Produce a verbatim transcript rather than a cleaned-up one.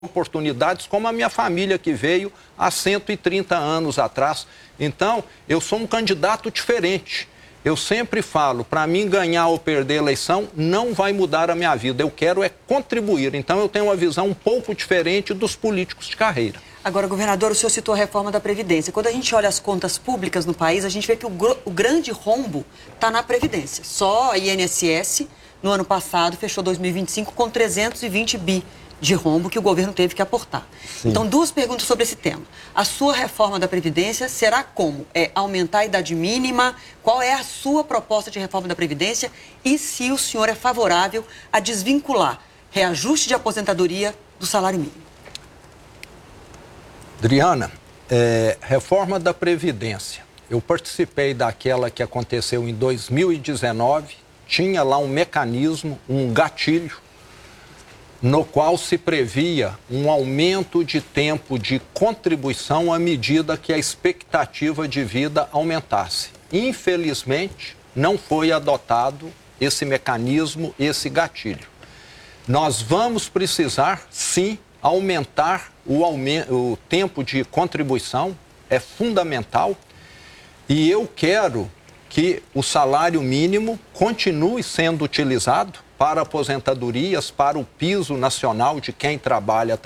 oportunidades como a minha família que veio há cento e trinta anos atrás. Então, eu sou um candidato diferente. Eu sempre falo, para mim ganhar ou perder a eleição não vai mudar a minha vida. Eu quero é contribuir. Então, eu tenho uma visão um pouco diferente dos políticos de carreira. Agora, governador, o senhor citou a reforma da Previdência. Quando a gente olha as contas públicas no país, a gente vê que o, gr o grande rombo está na Previdência. Só a I N S S, no ano passado, fechou dois mil e vinte e cinco com trezentos e vinte bi de rombo que o governo teve que aportar. Sim. Então, duas perguntas sobre esse tema. A sua reforma da Previdência será como? É aumentar a idade mínima? Qual é a sua proposta de reforma da Previdência? E se o senhor é favorável a desvincular reajuste de aposentadoria do salário mínimo? Adriana, é, reforma da Previdência. Eu participei daquela que aconteceu em dois mil e dezenove, tinha lá um mecanismo, um gatilho, no qual se previa um aumento de tempo de contribuição à medida que a expectativa de vida aumentasse. Infelizmente, não foi adotado esse mecanismo, esse gatilho. Nós vamos precisar, sim, aumentar o, aumento, o tempo de contribuição, é fundamental, e eu quero que o salário mínimo continue sendo utilizado para aposentadorias, para o piso nacional de quem trabalha